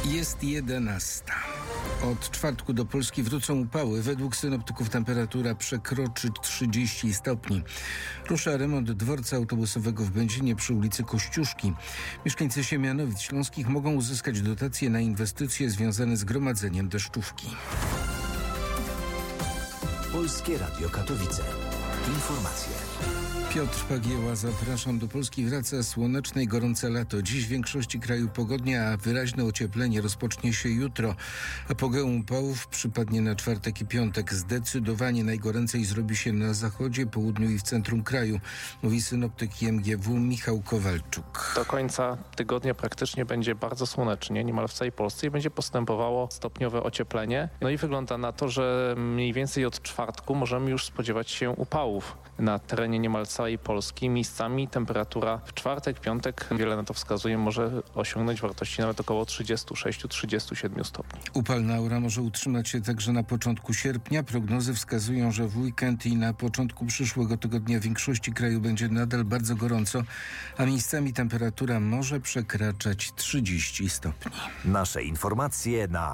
Jest 11. Od czwartku do Polski wrócą upały. Według synoptyków temperatura przekroczy 30 stopni. Rusza remont dworca autobusowego w Będzinie przy ulicy Kościuszki. Mieszkańcy Siemianowic Śląskich mogą uzyskać dotacje na inwestycje związane z gromadzeniem deszczówki. Polskie Radio Katowice. Informacje. Piotr Pagieła, zapraszam do Polski. Wraca słoneczne i gorące lato. Dziś w większości kraju pogodnie, a wyraźne ocieplenie rozpocznie się jutro. Apogeum upałów przypadnie na czwartek i piątek. Zdecydowanie najgoręcej zrobi się na zachodzie, południu i w centrum kraju, mówi synoptyk IMGW Michał Kowalczuk. Do końca tygodnia praktycznie będzie bardzo słonecznie, niemal w całej Polsce i będzie postępowało stopniowe ocieplenie. No i wygląda na to, że mniej więcej od czwartku możemy już spodziewać się upałów na terenie niemal całej Polski. Miejscami temperatura w czwartek, piątek, wiele na to wskazuje, może osiągnąć wartości nawet około 36-37 stopni. Upalna aura może utrzymać się także na początku sierpnia. Prognozy wskazują, że w weekend i na początku przyszłego tygodnia w większości kraju będzie nadal bardzo gorąco, a miejscami temperatura może przekraczać 30 stopni. Nasze informacje na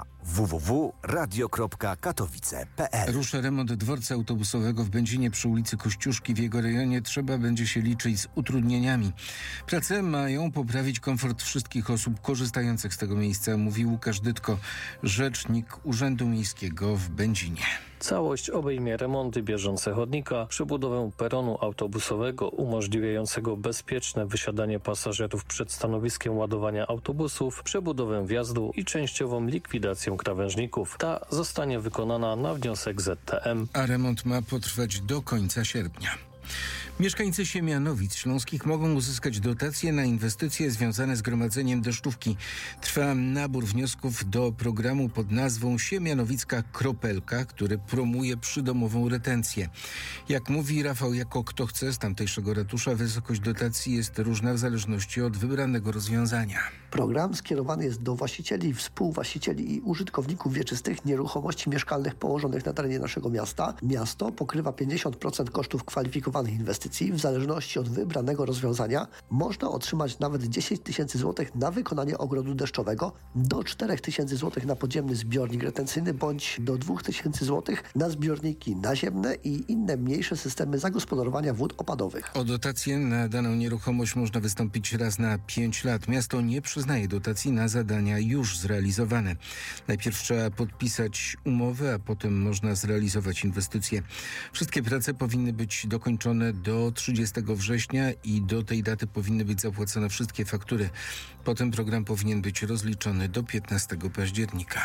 www.radio.katowice.pl. Rusza remont dworca autobusowego w Będzinie przy ulicy Kościuszki. W jego rejonie trzeba będzie się liczyć z utrudnieniami. Prace mają poprawić komfort wszystkich osób korzystających z tego miejsca, mówi Łukasz Dytko, rzecznik Urzędu Miejskiego w Będzinie. Całość obejmie remonty bieżące chodnika, przebudowę peronu autobusowego umożliwiającego bezpieczne wysiadanie pasażerów przed stanowiskiem ładowania autobusów, przebudowę wjazdu i częściową likwidację krawężników. Ta zostanie wykonana na wniosek ZTM. A remont ma potrwać do końca sierpnia. Mieszkańcy Siemianowic Śląskich mogą uzyskać dotacje na inwestycje związane z gromadzeniem deszczówki. Trwa nabór wniosków do programu pod nazwą Siemianowicka Kropelka, który promuje przydomową retencję. Jak mówi Rafał Jako, kto chce z tamtejszego ratusza, wysokość dotacji jest różna w zależności od wybranego rozwiązania. Program skierowany jest do właścicieli, współwłaścicieli i użytkowników wieczystych nieruchomości mieszkalnych położonych na terenie naszego miasta. Miasto pokrywa 50% kosztów kwalifikowanych inwestycji. W zależności od wybranego rozwiązania można otrzymać nawet 10 tysięcy złotych na wykonanie ogrodu deszczowego, do 4 tysięcy złotych na podziemny zbiornik retencyjny bądź do 2 tysięcy złotych na zbiorniki naziemne i inne mniejsze systemy zagospodarowania wód opadowych. O dotację na daną nieruchomość można wystąpić raz na 5 lat. Miasto nie przyznaje dotacji na zadania już zrealizowane. Najpierw trzeba podpisać umowę, a potem można zrealizować inwestycje. Wszystkie prace powinny być dokończone do 30 września i do tej daty powinny być zapłacone wszystkie faktury. Potem program powinien być rozliczony do 15 października.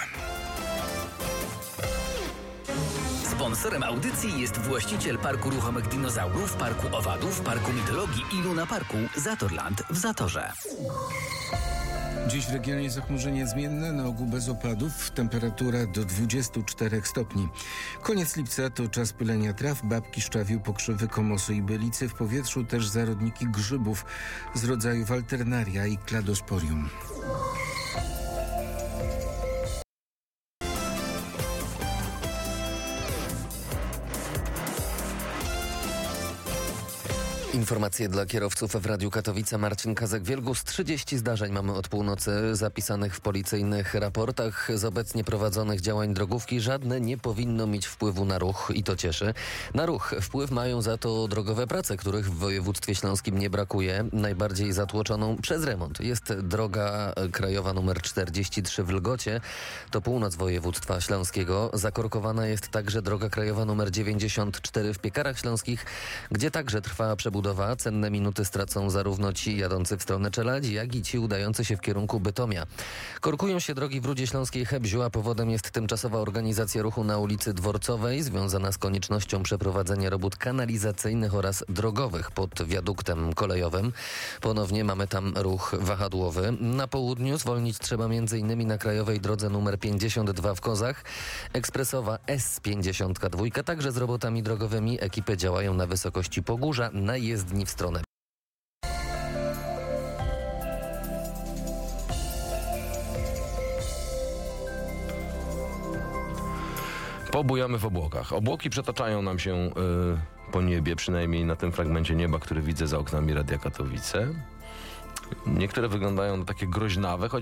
Sponsorem audycji jest właściciel Parku Ruchomych Dinozaurów, Parku Owadów, Parku Mitologii i Luna Parku Zatorland w Zatorze. Dziś w regionie zachmurzenie zmienne, na ogół bez opadów, temperatura do 24 stopni. Koniec lipca to czas pylenia traw, babki, szczawiu, pokrzywy, komosy i bylicy. W powietrzu też zarodniki grzybów z rodzajów alternaria i kladosporium. Informacje dla kierowców w Radiu Katowice. Marcin Kazak-Wielgus. 30 zdarzeń mamy od północy zapisanych w policyjnych raportach. Z obecnie prowadzonych działań drogówki żadne nie powinno mieć wpływu na ruch i to cieszy. Na ruch wpływ mają za to drogowe prace, których w województwie śląskim nie brakuje. Najbardziej zatłoczoną przez remont jest droga krajowa nr 43 w Lgocie. To północ województwa śląskiego. Zakorkowana jest także droga krajowa nr 94 w Piekarach Śląskich, gdzie także trwa przebudowa. Cenne minuty stracą zarówno ci jadący w stronę Czeladzi, jak i ci udający się w kierunku Bytomia. Korkują się drogi w Rudzie Śląskiej Hebziu, a powodem jest tymczasowa organizacja ruchu na ulicy Dworcowej, związana z koniecznością przeprowadzenia robót kanalizacyjnych oraz drogowych pod wiaduktem kolejowym. Ponownie mamy tam ruch wahadłowy. Na południu zwolnić trzeba m.in. na krajowej drodze nr 52 w Kozach. Ekspresowa S52 także z robotami drogowymi. Ekipy działają na wysokości Pogórza, na jezdni w stronę. Pobujamy w obłokach. Obłoki przetaczają nam się po niebie, przynajmniej na tym fragmencie nieba, który widzę za oknami Radia Katowice. Niektóre wyglądają na takie groźnawe, choć